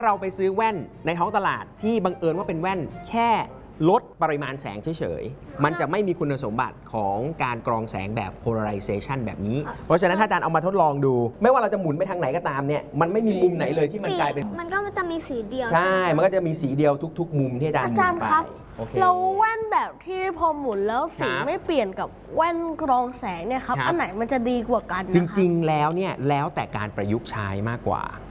เราไปซื้อแว่นในท้องตลาดที่บังเอิญว่าเป็นแว่นแค่ลดปริมาณแสงเฉยๆมันจะไม่มีคุณสมบัติของการกรองแสงแบบ polarization แบบนี้เพราะฉะนั้นถ้าอาจารย์เอามาทดลองดูไม่ว่าเราจะหมุนไปทางไหนก็ตามเนี่ยมันไม่มีมุมไหนเลยที่มันกลายเป็นมันก็จะมีสีเดียวใช่มันก็จะมีสีเดียวทุกๆมุมที่อาจารย์หมุนไปเราแว่นแบบที่พอหมุนแล้วสีไม่เปลี่ยนกับแว่นกรองแสงเนี่ยครับอันไหนมันจะดีกว่ากันจริงๆแล้วเนี่ยแล้วแต่การประยุกต์ใช้มากกว่า